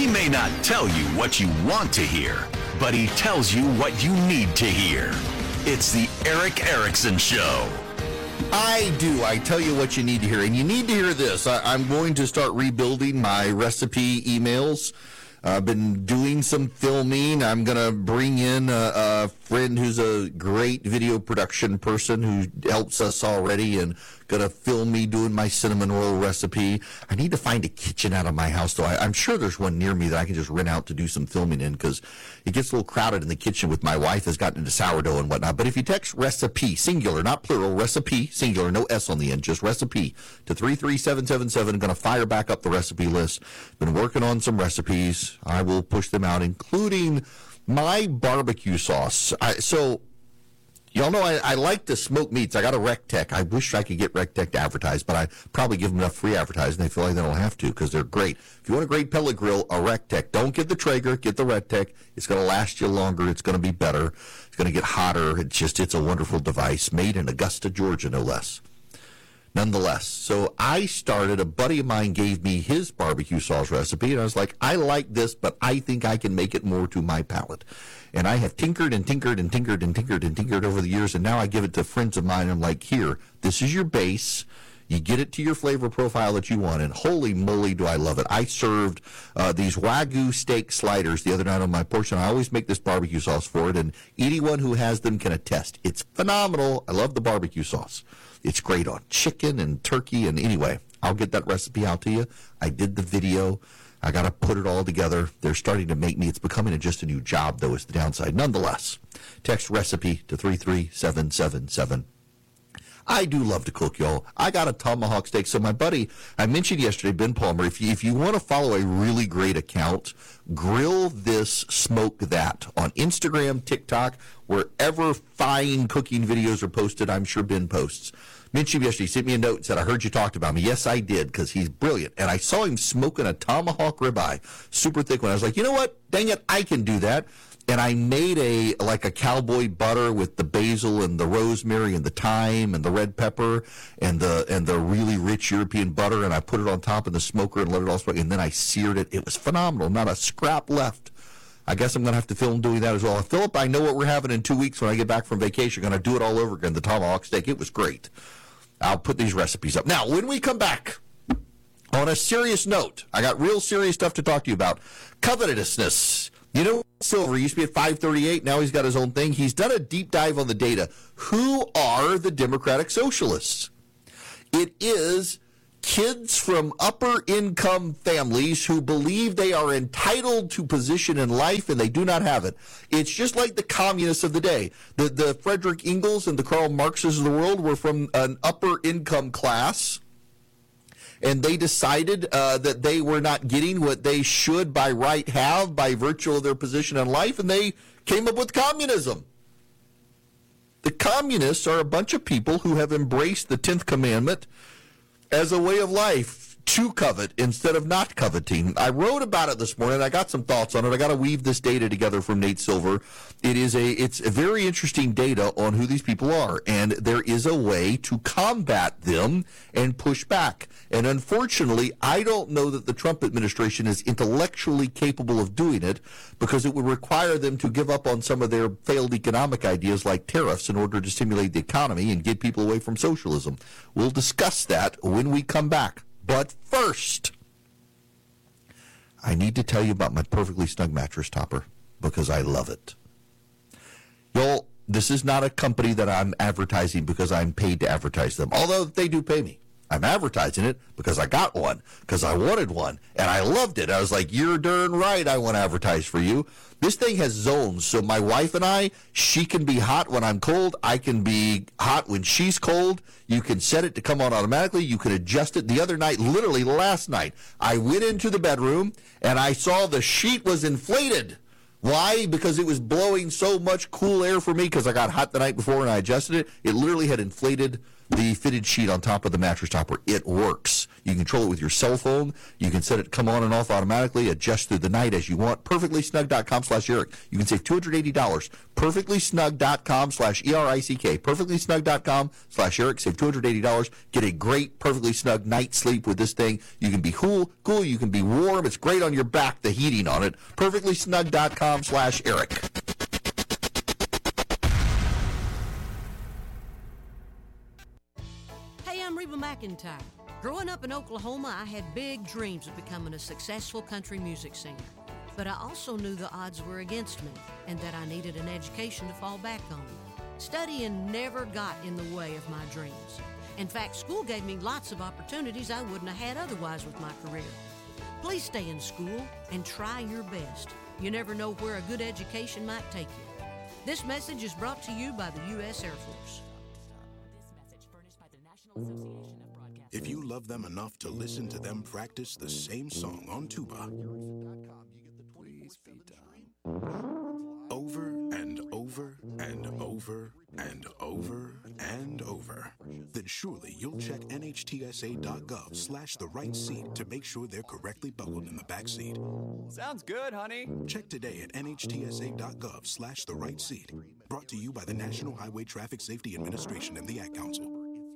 may not tell you what you want to hear, but he tells you what you need to hear. It's the Erick Erickson Show. I do. I tell you what you need to hear. And you need to hear this. I'm going to start rebuilding my recipe emails. I've been doing some filming. I'm going to bring in a friend who's a great video production person who helps us already and going to film me doing my cinnamon roll recipe. I need to find a kitchen out of my house, though. I'm sure there's one near me that I can just rent out to do some filming in because it gets a little crowded in the kitchen with my wife has gotten into sourdough and whatnot. But if you text recipe, singular, not plural, recipe, singular, no S on the end, just recipe, to 33777, I'm going to fire back up the recipe list. Been working on some recipes. I will push them out, including my barbecue sauce. Y'all know I like to smoke meats. I got a RecTech. I wish I could get RecTech to advertise, but I probably give them enough free advertising. They feel like they don't have to because they're great. If you want a great pellet grill, a RecTech. Don't get the Traeger. Get the RecTech. It's going to last you longer. It's going to be better. It's going to get hotter. It's a wonderful device made in Augusta, Georgia, no less. Nonetheless, so a buddy of mine gave me his barbecue sauce recipe, and I was like, I like this, but I think I can make it more to my palate. And I have tinkered and tinkered and tinkered and tinkered and tinkered over the years, and now I give it to friends of mine, and I'm like, here, this is your base. You get it to your flavor profile that you want, and holy moly, do I love it. I served these Wagyu steak sliders the other night on my porch, and I always make this barbecue sauce for it, and anyone who has them can attest. It's phenomenal. I love the barbecue sauce. It's great on chicken and turkey, and anyway, I'll get that recipe out to you. I did the video. I got to put it all together. They're starting to make me. It's becoming just a new job, though, is the downside. Nonetheless, text recipe to 33777. I do love to cook, y'all. I got a tomahawk steak. So my buddy, I mentioned yesterday, Ben Palmer, if you want to follow a really great account, Grill This, Smoke That on Instagram, TikTok, wherever fine cooking videos are posted, I'm sure Ben posts. Mentioned yesterday, he sent me a note and said, I heard you talked about me. Yes, I did, because he's brilliant. And I saw him smoking a tomahawk ribeye, super thick one. I was like, you know what? Dang it, I can do that. And I made a cowboy butter with the basil and the rosemary and the thyme and the red pepper and the really rich European butter, and I put it on top of the smoker and let it all smoke, and then I seared it. It was phenomenal. Not a scrap left. I guess I'm going to have to film doing that as well. Philip, I know what we're having in 2 weeks when I get back from vacation. I'm going to do it all over again, the tomahawk steak. It was great. I'll put these recipes up. Now, when we come back, on a serious note, I got real serious stuff to talk to you about. Covetousness. You know, Silver used to be at 538. Now he's got his own thing. He's done a deep dive on the data. Who are the Democratic Socialists? It is kids from upper-income families who believe they are entitled to position in life and they do not have it. It's just like the communists of the day. The Frederick Engels and the Karl Marxes of the world were from an upper-income class, and they decided that they were not getting what they should by right have by virtue of their position in life, and they came up with communism. The communists are a bunch of people who have embraced the 10th commandment as a way of life, to covet instead of not coveting. I wrote about it this morning. I got some thoughts on it. I got to weave this data together from Nate Silver. It's a very interesting data on who these people are, and there is a way to combat them and push back. And unfortunately, I don't know that the Trump administration is intellectually capable of doing it because it would require them to give up on some of their failed economic ideas like tariffs in order to stimulate the economy and get people away from socialism. We'll discuss that when we come back. But first, I need to tell you about my Perfectly Snug mattress topper because I love it. Y'all, this is not a company that I'm advertising because I'm paid to advertise them, although they do pay me. I'm advertising it because I got one, because I wanted one, and I loved it. I was like, you're darn right I want to advertise for you. This thing has zones, so my wife and I, she can be hot when I'm cold. I can be hot when she's cold. You can set it to come on automatically. You can adjust it. The other night, literally last night, I went into the bedroom, and I saw the sheet was inflated. Why? Because it was blowing so much cool air for me because I got hot the night before and I adjusted it. It literally had inflated the fitted sheet on top of the mattress topper. It works. You can control it with your cell phone. You can set it come on and off automatically, adjust through the night as you want. PerfectlySnug.com/Eric. You can save $280. PerfectlySnug.com/ERICK. PerfectlySnug.com/Eric. Save $280. Get a great Perfectly Snug night's sleep with this thing. You can be cool. You can be warm. It's great on your back, the heating on it. PerfectlySnug.com/Eric. Hey, I'm Reba McEntire. Growing up in Oklahoma, I had big dreams of becoming a successful country music singer. But I also knew the odds were against me and that I needed an education to fall back on. Studying never got in the way of my dreams. In fact, school gave me lots of opportunities I wouldn't have had otherwise with my career. Please stay in school and try your best. You never know where a good education might take you. This message is brought to you by the U.S. Air Force. If you love them enough to listen to them practice the same song on tuba over and over and over and over and over, then surely you'll check NHTSA.gov/the-right-seat to make sure they're correctly buckled in the back seat. Sounds good, honey. Check today at NHTSA.gov/the-right-seat. Brought to you by the National Highway Traffic Safety Administration and the Ad Council.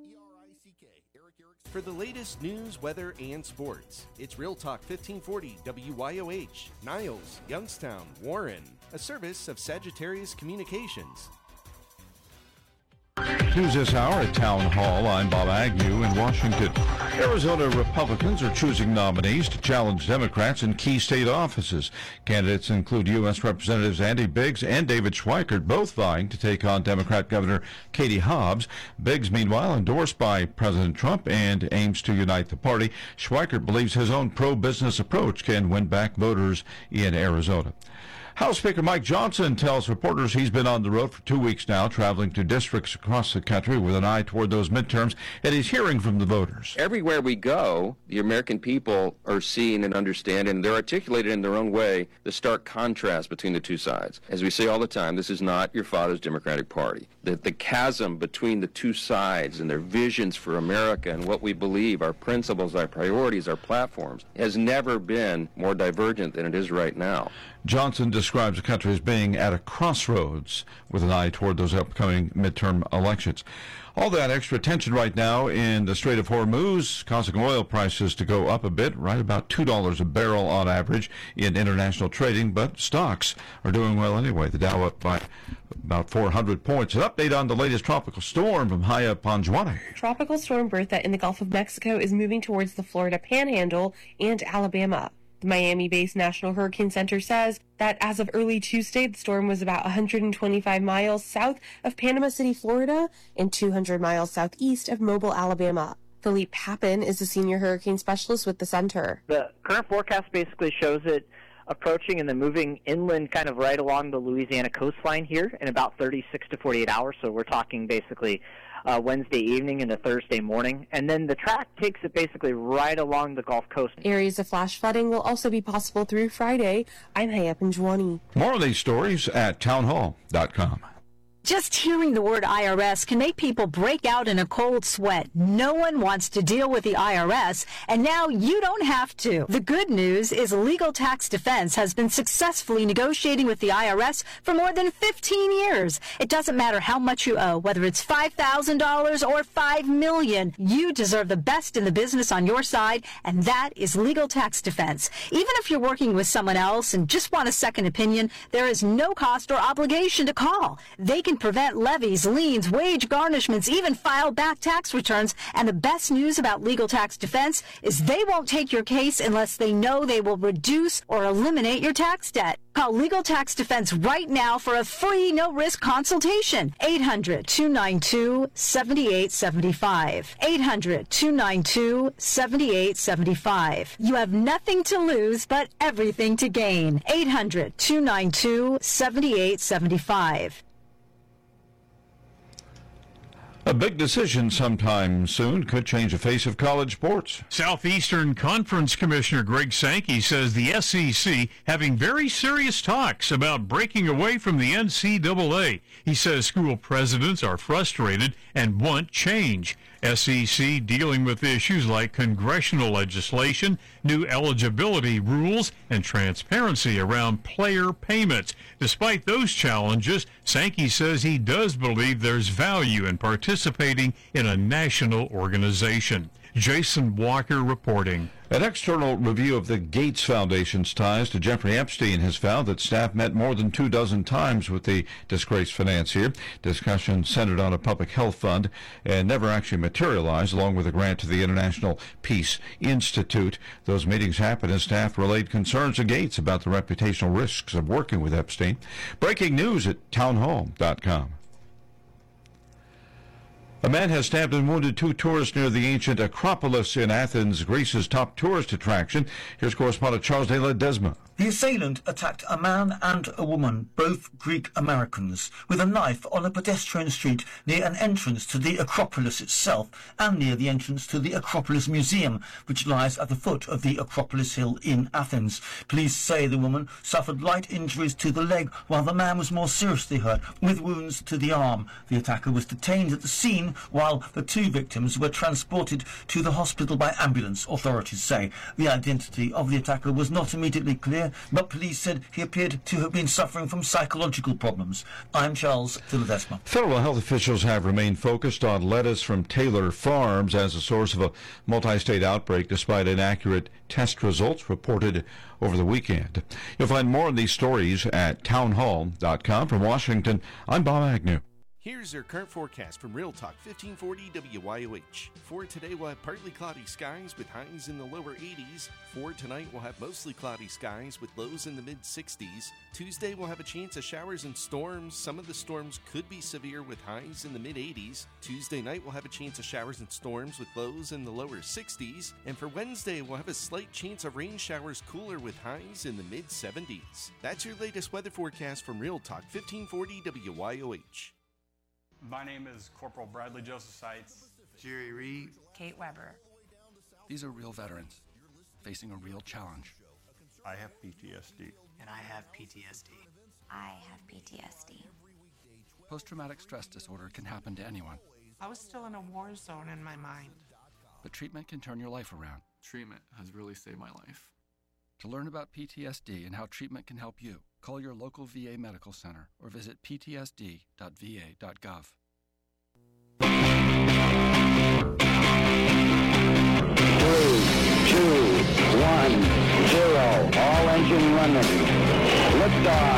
For the latest news, weather, and sports, it's Real Talk 1540 WYOH, Niles, Youngstown, Warren, a service of Sagittarius Communications. News this hour at Town Hall. I'm Bob Agnew in Washington. Arizona Republicans are choosing nominees to challenge Democrats in key state offices. Candidates include U.S. Representatives Andy Biggs and David Schweikert, both vying to take on Democrat Governor Katie Hobbs. Biggs, meanwhile, endorsed by President Trump and aims to unite the party. Schweikert believes his own pro-business approach can win back voters in Arizona. House Speaker Mike Johnson tells reporters he's been on the road for 2 weeks now, traveling to districts across the country with an eye toward those midterms, and he's hearing from the voters. Everywhere we go, the American people are seeing and understanding, and they're articulated in their own way, the stark contrast between the two sides. As we say all the time, this is not your father's Democratic Party. The chasm between the two sides and their visions for America and what we believe, our principles, our priorities, our platforms, has never been more divergent than it is right now. Johnson describes the country as being at a crossroads with an eye toward those upcoming midterm elections. All that extra tension right now in the Strait of Hormuz, causing oil prices to go up a bit, right about $2 a barrel on average in international trading, but stocks are doing well anyway. The Dow up by about 400 points. An update on the latest tropical storm from Haya Panjwani. Tropical storm Bertha in the Gulf of Mexico is moving towards the Florida Panhandle and Alabama. The Miami-based National Hurricane Center says that as of early Tuesday, the storm was about 125 miles south of Panama City, Florida, and 200 miles southeast of Mobile, Alabama. Philippe Papin is a senior hurricane specialist with the center. The current forecast basically shows it approaching and then moving inland kind of right along the Louisiana coastline here in about 36 to 48 hours. So we're talking basically Wednesday evening into Thursday morning. And then the track takes it basically right along the Gulf Coast. Areas of flash flooding will also be possible through Friday. I'm Haya Panjwani. More of these stories at townhall.com. Just hearing the word IRS can make people break out in a cold sweat. No one wants to deal with the IRS, and now you don't have to. The good news is Legal Tax Defense has been successfully negotiating with the IRS for more than 15 years. It doesn't matter how much you owe, whether it's $5,000 or $5 million. You deserve the best in the business on your side, and that is Legal Tax Defense. Even if you're working with someone else and just want a second opinion, there is no cost or obligation to call. They can prevent levies, liens, wage garnishments, even file back tax returns. And the best news about Legal Tax Defense is they won't take your case unless they know they will reduce or eliminate your tax debt. Call Legal Tax Defense right now for a free, no-risk consultation. 800-292-7875. 800-292-7875. You have nothing to lose but everything to gain. 800-292-7875. A big decision sometime soon could change the face of college sports. Southeastern Conference Commissioner Greg Sankey says the SEC having very serious talks about breaking away from the NCAA. He says school presidents are frustrated and want change. SEC dealing with issues like congressional legislation, new eligibility rules, and transparency around player payments. Despite those challenges, Sankey says he does believe there's value in participating in a national organization. Jason Walker reporting. An external review of the Gates Foundation's ties to Jeffrey Epstein has found that staff met more than 24 times with the disgraced financier. Discussion centered on a public health fund and never actually materialized, along with a grant to the International Peace Institute. Those meetings happened as staff relayed concerns to Gates about the reputational risks of working with Epstein. Breaking news at townhall.com. A man has stabbed and wounded 2 tourists near the ancient Acropolis in Athens, Greece's top tourist attraction. Here's correspondent Charles de Ledesma. The assailant attacked a man and a woman, both Greek Americans, with a knife on a pedestrian street near an entrance to the Acropolis itself and near the entrance to the Acropolis Museum, which lies at the foot of the Acropolis Hill in Athens. Police say the woman suffered light injuries to the leg, while the man was more seriously hurt, with wounds to the arm. The attacker was detained at the scene, while the 2 victims were transported to the hospital by ambulance, authorities say. The identity of the attacker was not immediately clear, but police said he appeared to have been suffering from psychological problems. I'm Charles de Ledesma. Federal health officials have remained focused on lettuce from Taylor Farms as a source of a multi-state outbreak, despite inaccurate test results reported over the weekend. You'll find more on these stories at townhall.com. From Washington, I'm Bob Agnew. Here's your current forecast from Real Talk 1540 WYOH. For today, we'll have partly cloudy skies with highs in the lower 80s. For tonight, we'll have mostly cloudy skies with lows in the mid-60s. Tuesday, we'll have a chance of showers and storms. Some of the storms could be severe with highs in the mid-80s. Tuesday night, we'll have a chance of showers and storms with lows in the lower 60s. And for Wednesday, we'll have a slight chance of rain showers, cooler with highs in the mid-70s. That's your latest weather forecast from Real Talk 1540 WYOH. My name is Corporal Bradley Joseph Seitz. Jerry Reed. Kate Weber. These are real veterans facing a real challenge. I have PTSD. And I have PTSD. I have PTSD. Post-traumatic stress disorder can happen to anyone. I was still in a war zone in my mind. But treatment can turn your life around. Treatment has really saved my life. To learn about PTSD and how treatment can help you, call your local VA medical center or visit ptsd.va.gov.